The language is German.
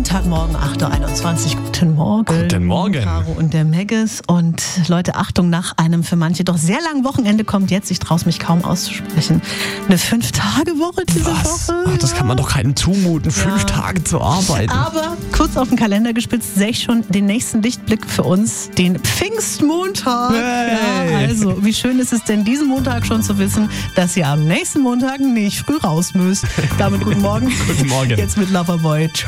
Montagmorgen, 8.21 Uhr. Guten Morgen. Guten Morgen. Caro und der Megges. Und Leute, Achtung, nach einem für manche doch sehr langen Wochenende kommt jetzt, ich traue es mich kaum auszusprechen, eine 5-Tage-Woche diese Woche. Ach, das kann man doch keinem zumuten, 5 Tage zu arbeiten. Aber kurz auf den Kalender gespitzt, sehe ich schon den nächsten Lichtblick für uns, den Pfingstmontag. Hey. Ja, also, wie schön ist es denn, diesen Montag schon zu wissen, dass ihr am nächsten Montag nicht früh raus müsst. Damit guten Morgen. Guten Morgen. Jetzt mit Loverboy.